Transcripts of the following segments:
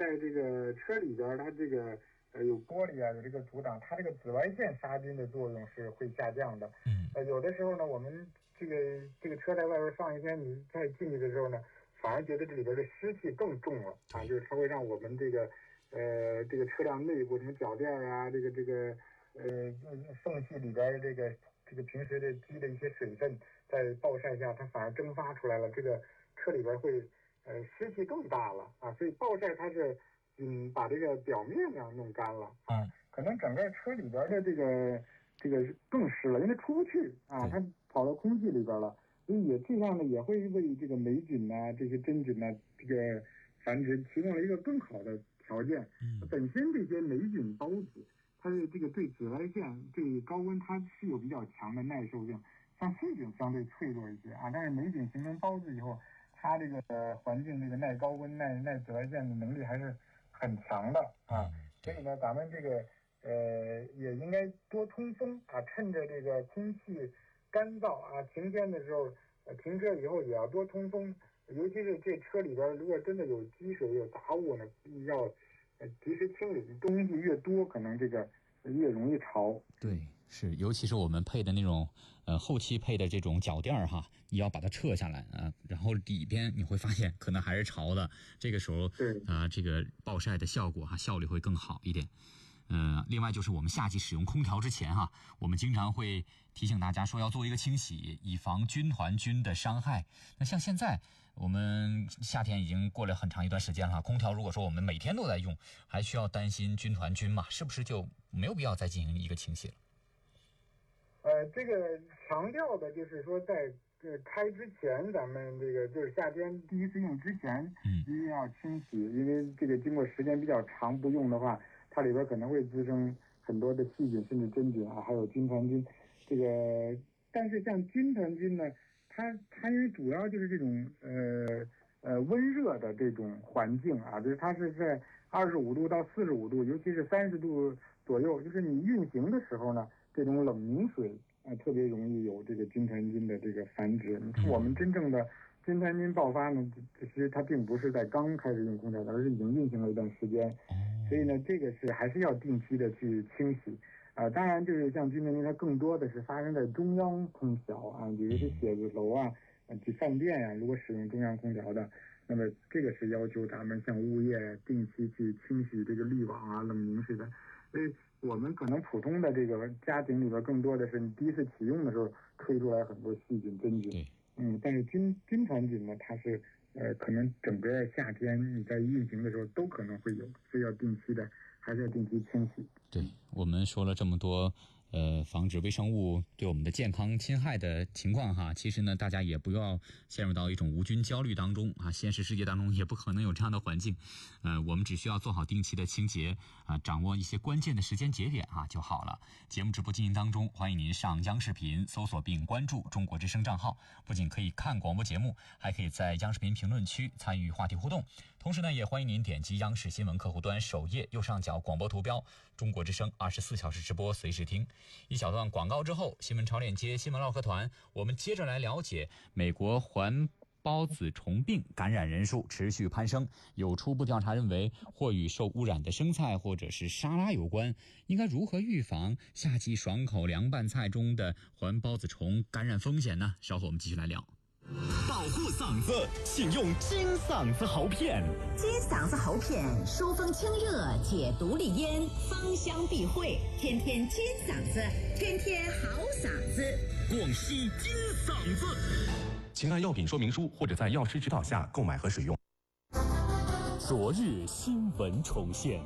在这个车里边，它这个有玻璃啊，有这个阻挡，它这个紫外线杀菌的作用是会下降的。有的时候呢，我们这个车在外边放一天，你再进去的时候呢，反而觉得这里边的湿气更重了啊，就是它会让我们这个车辆内部什么脚垫啊，这个缝隙里边这个平时的积的一些水分，在暴晒下它反而蒸发出来了，这个车里边会湿气更大了啊，所以暴晒它是把这个表面呢弄干了啊，可能整个车里边的这个更湿了，因为出不去啊，它跑到空气里边了，所以这样呢也会为这个霉菌呐、这些真菌呐这个繁殖提供了一个更好的条件。本身这些霉菌孢子，它的这个对紫外线、对高温，它是有比较强的耐受性，像细菌相对脆弱一些啊，但是霉菌形成孢子以后，它这个环境这个耐高温、耐紫外线的能力还是很强的啊。所以呢，咱们这个也应该多通风啊，趁着这个空气干燥啊，晴天的时候，停车以后也要多通风，尤其是这车里边如果真的有积水有杂物呢，要及时清理，东西越多，可能这个越容易潮。 对，是，尤其是我们配的那种后期配的这种脚垫哈，你要把它撤下来啊，然后里边你会发现可能还是潮的，这个时候这个暴晒的效果效率会更好一点。另外就是我们夏季使用空调之前我们经常会提醒大家说要做一个清洗，以防军团菌的伤害。那像现在我们夏天已经过了很长一段时间了，空调如果说我们每天都在用，还需要担心军团菌嘛？是不是就没有必要再进行一个清洗了？ 这个强调的就是说在开之前，咱们这个就是夏天第一次用之前，一定要清洗，因为这个经过时间比较长不用的话，它里边可能会滋生很多的细菌，甚至真菌啊，还有军团菌。这个，但是像军团菌呢，它因为主要就是这种温热的这种环境啊，就是它是在25度到45度，尤其是30度左右，就是你运行的时候呢，这种冷凝水特别容易有这个军团菌的这个繁殖。我们真正的军团菌爆发呢，其实它并不是在刚开始用空调，而是已经运行了一段时间。所以呢，这个是还是要定期的去清洗当然就是像军团菌，它更多的是发生在中央空调啊，比如是写字楼啊、饭店呀，如果使用中央空调的，那么这个是要求咱们像物业定期去清洗这个滤网啊、冷凝水的。所以我们可能普通的这个家庭里边，更多的是你第一次启用的时候推出来很多细菌真菌。但是军团菌呢，它是可能整个夏天你在运行的时候都可能会有，所以要定期的，还是要定期清洗。 对，我们说了这么多防止微生物对我们的健康侵害的情况其实呢，大家也不要陷入到一种无菌焦虑当中现实世界当中也不可能有这样的环境。我们只需要做好定期的清洁掌握一些关键的时间节点就好了。节目直播进行当中，欢迎您上央视频搜索并关注中国之声账号，不仅可以看广播节目，还可以在央视频评论区参与话题互动。同时呢，也欢迎您点击央视新闻客户端首页右上角广播图标，中国之声24小时直播随时听。一小段广告之后，新闻超链接新闻唠嗑团，我们接着来了解美国环孢子虫病感染人数持续攀升，有初步调查认为或与受污染的生菜或者是沙拉有关。应该如何预防夏季爽口凉拌菜中的环孢子虫感染风险呢？稍后我们继续来聊。 保护嗓子，请用金嗓子喉片。 金嗓子喉片疏风清热，解毒利咽，芳香避秽，天天金嗓子，天天好嗓子。 广西金嗓子，请按药品说明书或者在药师指导下购买和使用。昨日新闻重现。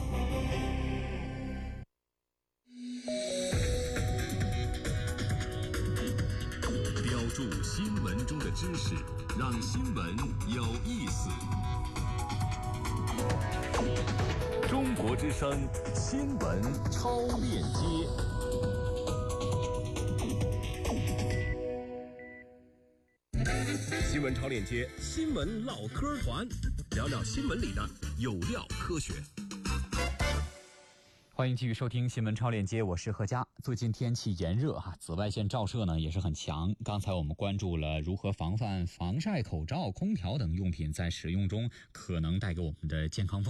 注新闻中的知识，让新闻有意思。中国之声新闻超链接。新闻超链接，新闻唠嗑团，聊聊新闻里的有料科学。 欢迎继续收听新闻超链接，我是何佳。最近天气炎热紫外线照射呢也是很强。刚才我们关注了如何防范防晒口罩、空调等用品在使用中可能带给我们的健康风险。